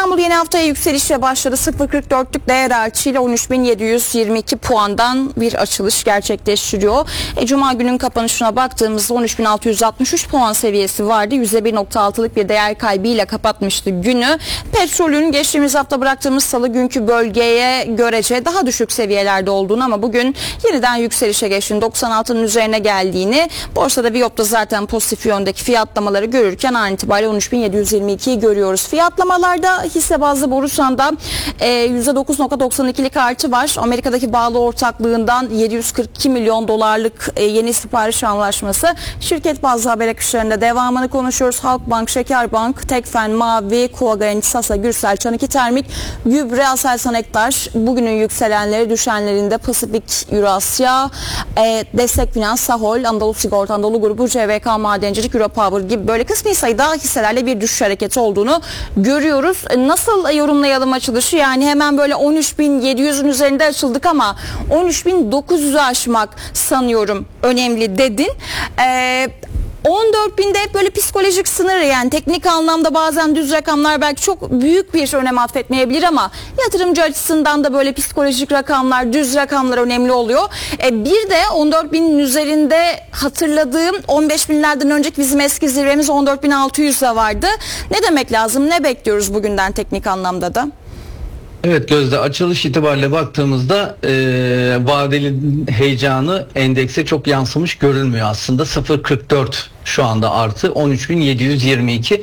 İstanbul yeni haftaya yükselişle başladı. 0.44'lük değer artışıyla 13.722 puandan bir açılış gerçekleştiriyor. Cuma günün kapanışına baktığımızda 13.663 puan seviyesi vardı. %1.6'lık bir değer kaybıyla kapatmıştı günü. Petrolün geçtiğimiz hafta bıraktığımız salı günkü bölgeye görece daha düşük seviyelerde olduğunu ama bugün yeniden yükselişe geçtiğini, 96'nın üzerine geldiğini, borsada Viyop'ta zaten pozitif yöndeki fiyatlamaları görürken an itibariyle 13.722'yi görüyoruz. Fiyatlamalarda hisse bazlı Borusan'da %9.92'lik artı var. Amerika'daki bağlı ortaklığından 742 milyon dolarlık yeni sipariş anlaşması. Şirket bazlı haber akışlarında devamını konuşuyoruz. Halkbank, Şekerbank, Tekfen, Mavi, Koa Garanti, Sasa, Gürsel, Çanaki Termik, Gübre, Aselsan Ektaş, bugünün yükselenleri, düşenlerinde Pasifik, Eurasya, Destek Finans, Sahol, Anadolu Sigorta, Anadolu Grubu, CVK Madencilik, Europower gibi böyle kısmi sayıda hisselerle bir düşüş hareketi olduğunu görüyoruz. Nasıl yorumlayalım açılışı? Yani hemen böyle 13.700'ün üzerinde açıldık ama 13.900'ü aşmak sanıyorum önemli dedin. 14.000'de hep böyle psikolojik sınır, yani teknik anlamda bazen düz rakamlar belki çok büyük bir önem atfetmeyebilir ama yatırımcı açısından da böyle psikolojik rakamlar, düz rakamlar önemli oluyor. Bir de 14.000'in üzerinde hatırladığım 15.000'lerden önceki bizim eski zirvemiz 14.600'de vardı. Ne demek lazım? Ne bekliyoruz bugünden teknik anlamda da? Evet Gözde, açılış itibariyle baktığımızda vadeli heyecanı endekse çok yansımış görünmüyor aslında. 0.44 şu anda artı 13.722.